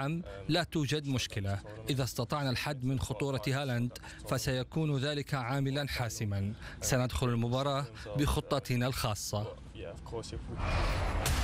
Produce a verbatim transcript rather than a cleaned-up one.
نعم، لا توجد مشكلة. إذا استطعنا الحد من خطورة هالاند فسيكون ذلك عاملا حاسما. سندخل المباراة بخطتنا الخاصة.